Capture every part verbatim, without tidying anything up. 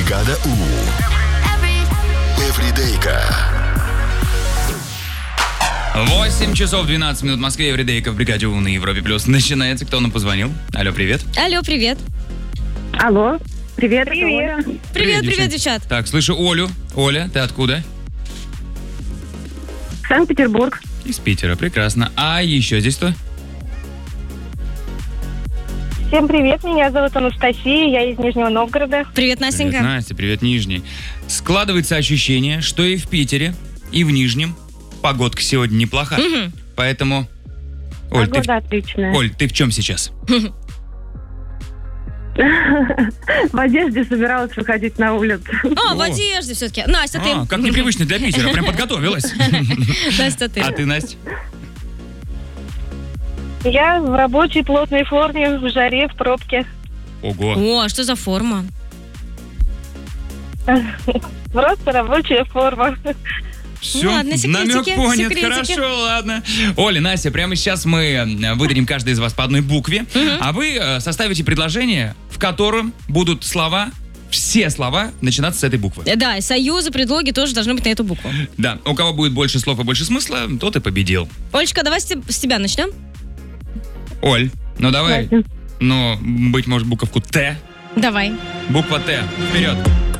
Бригада У. Эвридейка. восемь часов двенадцать минут в Москве. Эвридейка в Бригаде У на Европе Плюс. Начинается. Кто нам позвонил? Алло, привет. Алло, привет. Алло. Привет, Привет. Оля. Привет, привет, девчат. Так, слышу Олю. Оля, ты откуда? Санкт-Петербург. Из Питера, прекрасно. А еще здесь кто? Всем привет, меня зовут Анастасия, я из Нижнего Новгорода. Привет, Настенька. Привет, Настя, привет, Нижний. Складывается ощущение, что и в Питере, и в Нижнем погодка сегодня неплохая. Мгм. Поэтому... Оль, ты, Погода в- отличная. Оль, ты в чем сейчас? В одежде собиралась выходить на улицу. А, в О. одежде все-таки. Настя, ты. А, как непривычно для Питера, прям подготовилась. Настя, ты. А ты, Настя? Я в рабочей плотной форме, в жаре, в пробке. Ого. О, а что за форма? Просто рабочая форма. Все, Ладно, секретики, намек понят, секретики. хорошо, ладно. Оля, Настя, прямо сейчас мы э, выдадим каждый из вас по одной букве, а вы э, составите предложение, в котором будут слова, все слова начинаться с этой буквы. Э, Да, и союзы, предлоги тоже должны быть на эту букву. Да, у кого будет больше слов и больше смысла, тот и победил. Олечка, давай с, te- с тебя начнем. Оль, ну давай, Давайте. ну, быть может, буковку Т. Давай. Буква Т, вперед.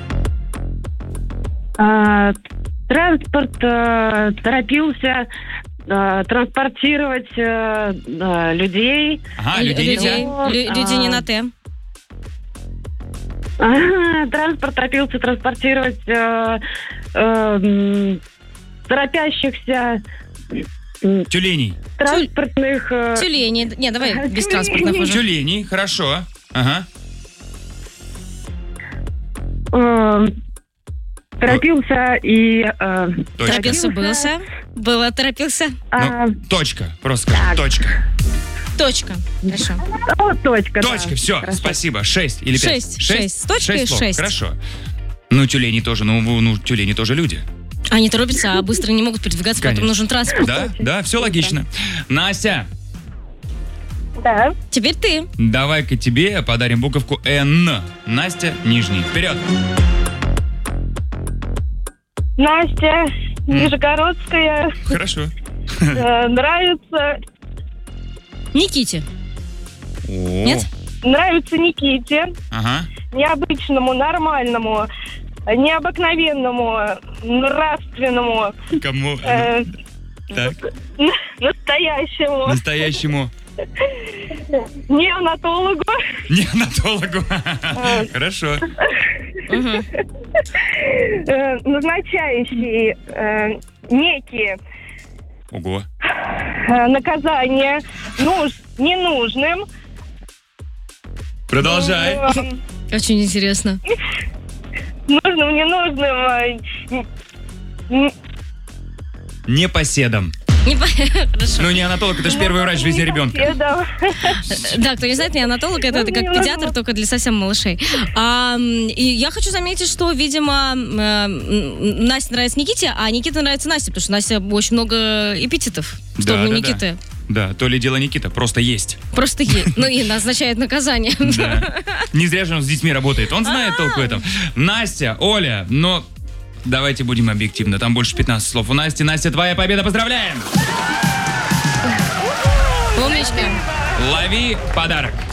А, Транспорт э, торопился э, транспортировать э, э, людей. Ага, Лю- людей людей, нельзя. лю- люди не на Т. А, Транспорт торопился транспортировать э, э, м, торопящихся м, Тюленей. транспортных... э, Тюлени. Не, давай без транспортных уже. Тюленей, хорошо. Ага. э, Торопился и... э, Точка. Торопился, былся. Было, торопился. а, Ну, точка, просто скажи, точка. Точка. Хорошо. о, точка. да. Точка, все, Хорошо. спасибо. Шесть или пять? Шесть, шесть. С точкой Шесть слов, шесть. хорошо. Ну, тюлени тоже, ну, ну, ну, тюлени тоже люди. Они торопятся, а быстро не могут передвигаться, поэтому Конечно. нужен транспорт. Да, да, все логично. Настя, Да. Теперь ты. давай-ка тебе подарим буковку Н. Настя, нижний. Вперед. Настя, Нижегородская, Хорошо. э, нравится, Никите. О, Нет? нравится Никите, Ага. необычному, нормальному, необыкновенному, нравственному, Кому? э, Так, настоящему, настоящему неонатологу, неонатологу. Хорошо. Мгм. э, назначающий э, некие Ого. э, наказания нуж, ненужным, Продолжай. э, Очень интересно. нужным, ненужным, э, н- Непоседом. Не по- Хорошо. Ну, неонатолог, это же первый врач в жизни ребенка. непоседом. Да, кто не знает, неонатолог это, это как педиатр, только для совсем малышей. А, м, и я хочу заметить, что, видимо, м, м, Насте нравится Никите, а Никита нравится Насте, потому что Настя очень много эпитетов в Да, сторону да, Никиты. Да, то ли дело Никита, просто есть. Просто есть. Ну и назначает наказание. Да. Не зря же он с детьми работает. Он знает толк в этом. Настя, Оля, но давайте будем объективны. Там больше пятнадцати слов у Насти. Настя, твоя победа. Поздравляем! Умничка. Лови подарок.